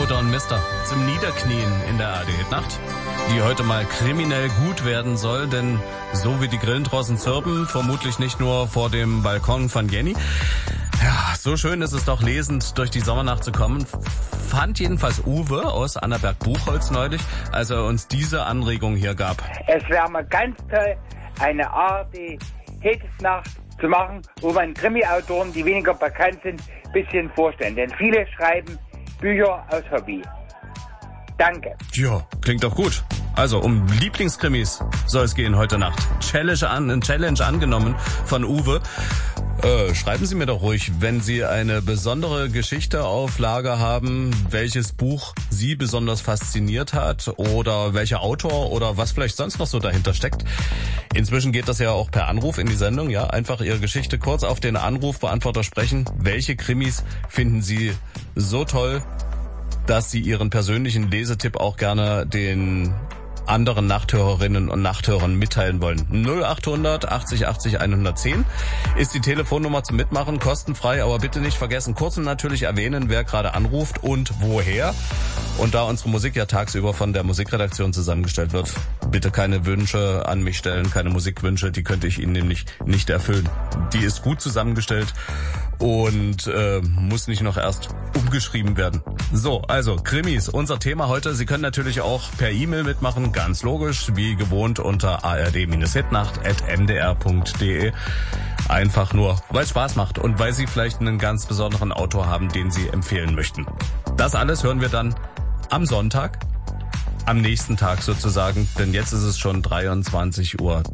Motor und Mister zum Niederknien in der ARD-Nacht, die heute mal kriminell gut werden soll, denn so wie die Grillen draußen zirpen, vermutlich nicht nur vor dem Balkon von Jenny. Ja, so schön ist es doch, lesend durch die Sommernacht zu kommen. Fand jedenfalls Uwe aus Annaberg-Buchholz neulich, als er uns diese Anregung hier gab. Es wäre mal ganz toll, eine ARD-Hitnacht zu machen, wo man Krimi-Autoren, die weniger bekannt sind, ein bisschen vorstellen. Denn viele schreiben Bücher aus Hobby. Danke. Ja, klingt doch gut. Also, um Lieblingskrimis soll es gehen heute Nacht. Challenge angenommen von Uwe. Schreiben Sie mir doch ruhig, wenn Sie eine besondere Geschichte auf Lager haben, welches Buch Sie besonders fasziniert hat oder welcher Autor oder was vielleicht sonst noch so dahinter steckt. Inzwischen geht das ja auch per Anruf in die Sendung, ja. Einfach Ihre Geschichte kurz auf den Anrufbeantworter sprechen. Welche Krimis finden Sie so toll, dass Sie Ihren persönlichen Lesetipp auch gerne den anderen Nachthörerinnen und Nachthörern mitteilen wollen. 0800 80 80 110 ist die Telefonnummer zum Mitmachen, kostenfrei, aber bitte nicht vergessen, kurz und natürlich erwähnen, wer gerade anruft und woher. Und da unsere Musik ja tagsüber von der Musikredaktion zusammengestellt wird, bitte keine Wünsche an mich stellen, keine Musikwünsche, die könnte ich Ihnen nämlich nicht erfüllen. Die ist gut zusammengestellt und muss nicht noch erst umgeschrieben werden. So, also Krimis, unser Thema heute. Sie können natürlich auch per E-Mail mitmachen, ganz logisch, wie gewohnt unter ard-hitnacht@mdr.de. Einfach nur, weil es Spaß macht und weil Sie vielleicht einen ganz besonderen Autor haben, den Sie empfehlen möchten. Das alles hören wir dann am Sonntag, am nächsten Tag sozusagen, denn jetzt ist es schon 23:53 Uhr.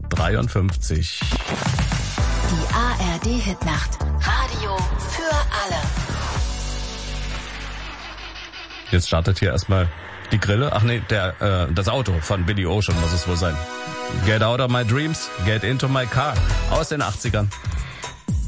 Die ARD-Hitnacht. Radio für alle. Jetzt startet hier erstmal die Grille. Ach nee, das Auto von Billy Ocean muss es wohl sein. Get out of my dreams, get into my car. Aus den 80ern.